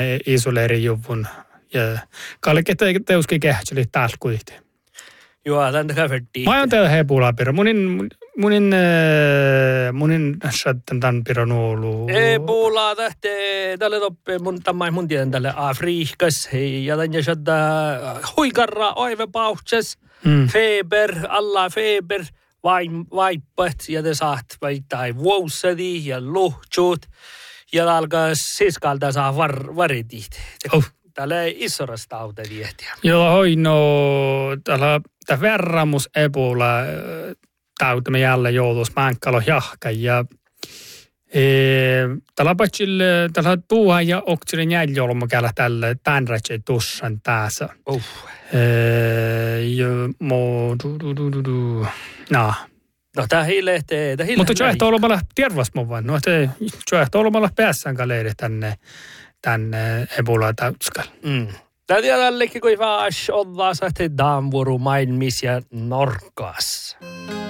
isoleeri juvun. Ja kallikin teuskin kehtseli taas kuitenkin. Joo, tämän kävertiin. Mä oon teillä Ebola-piro. Munin shadden tämän piron ollut. Ebola tähtee tälle toppe mun tiedän tälle Afrikas. Ja tämän shadda huikarra oivepauhtes. Feber, alla feber. Vaippat ja te saat tai vuossadi ja luhtsuut. Ja alkaa siskalta saa varitit. Tällä ei isorasta auta viehtiä. Joo, täällä verramus Ebola tauta me jälleen joutuisi mänkkalo jahka ja tällä tuuhan ja oksilin jäljolma käydä tälle tänrätsei tussan tässä. No tää hiilehtee. Mutta se ehto olemalla tiervas mun vain. No se ehto olemalla päässään kaleeri tänne Ebola-tautskal. Tämä tällekin, kun vaan ollaan sahte daamvuru maailmissa ja Norkas.